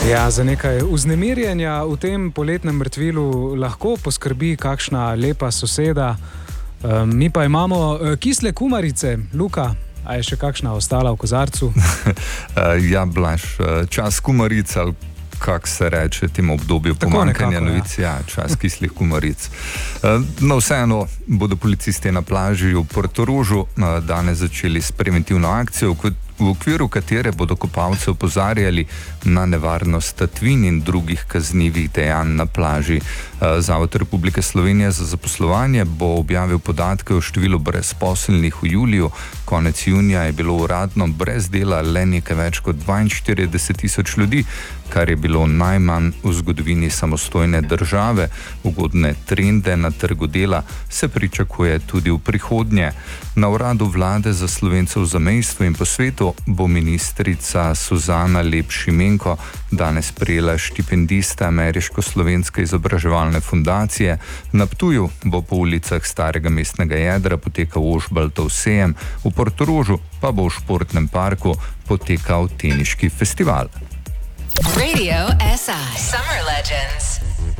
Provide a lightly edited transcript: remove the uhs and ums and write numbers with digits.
Ja, za nekaj vznemirjenja v tem poletnem mrtvilu lahko poskrbi kakšna lepa soseda. Mi pa imamo kisle kumarice. Luka, a je še kakšna ostala v kozarcu? Ja, Blaž, čas kumaric, ali kak se reče temu obdobju pomanjkanja novic, ja, čas kislih kumaric. No, vseeno bodo policisti na plaži v Portorožu danes začeli s preventivno akcijo, v okviru katere bodo kopalce opozarjali na nevarnost tatvin in drugih kaznivih dejanj na plaži. Zavod Republike Slovenije za zaposlovanje bo objavil podatke o številu brezposelnih v juliju. Konec junija je bilo uradno brez dela le nekaj več kot 42.000 ljudi, kar je bilo najmanj v zgodovini samostojne države. Ugodne trende na trgu dela se pričakuje tudi v prihodnje. Na uradu vlade za Slovence v zamejstvu in po svetu bo ministrica Suzana Lep Šimenko danes prejela štipendista Ameriško-slovenske izobraževalne fundacije. Na Ptuju bo po ulicah starega mestnega jedra potekal Ožbaltov sejem, v Portorožu pa bo v športnem parku potekal teniški festival. Radio SI Summer Legends.